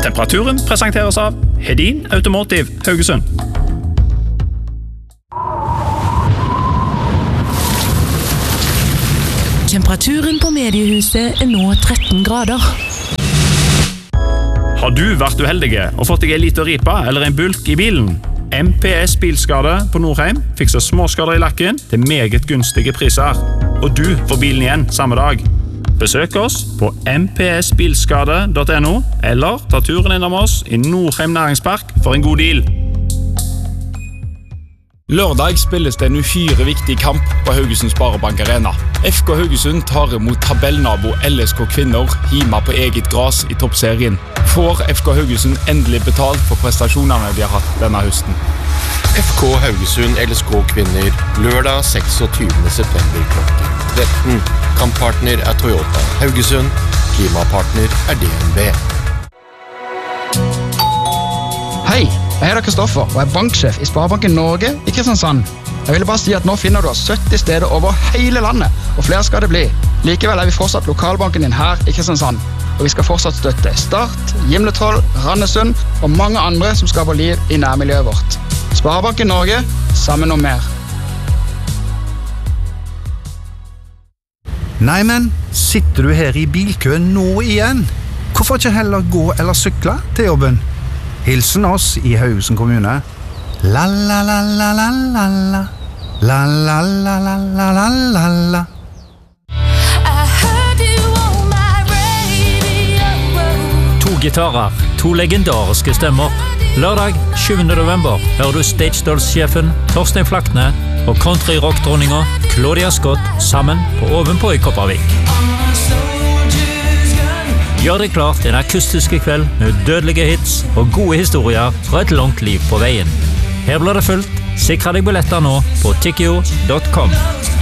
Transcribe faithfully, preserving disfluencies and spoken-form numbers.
Temperaturen presenteres av Hedin Automotive Haugesund. Temperaturen på mediehuset er nå tretten grader. Har du vært uheldige og fått deg en liten ripa eller en bulk i bilen? M P S Bilskade på Nordheim fikser småskader i lakken til meget gunstige priser. Og du får bilen igjen samme dag. Besøk oss på m p s bilskade punktum n o eller ta turen innom oss i Nordheim Næringspark for en god deal. Lørdag spilles det en uhyre viktig kamp på Haugesund Sparebank Arena. F K Haugesund tar imot tabellnabo L S K Kvinner hjemme på eget gras i toppserien. Får F K Haugesund endelig betalt for prestasjonene de har hatt denne høsten. F K Haugesund L S K Kvinner lørdag seksogtyvende september klokken tretten. Kamppartner er Toyota Haugesund. Klimapartner er D N B. Hei, jeg heter Kristoffer og er banksjef i Sparebanken Norge i Kristiansand. Jeg ville bare si at nå finner du oss sytti steder over hele landet, og flere skal det bli. Likevel er vi fortsatt lokalbanken din her i Kristiansand, og vi skal fortsatt støtte Start, Gimletroll, Randesund og mange andre som skaper liv i nærmiljøet vårt. Sparebanken Norge, sammen om mer. Nei, men sitter du her i bilkøen nå igjen? Hvorfor ikke heller gå eller sykle til jobben? Hilsen oss i Haugesund kommune. La la la la la la la. La la la la la la la la. To gitarer, to legendariske stemmer. Lørdag sjuende november hører du Stage Dolls-sjefen Torstein Flakne og country-rock-dronninga Claudia Scott sammen på Ovenpå i Kopervik. Gjør deg klart til en akustisk kveld med dødelige hits og gode historier fra et langt liv på veien. Her blir det fullt. Sikre deg billetter nå på tikkio punktum com.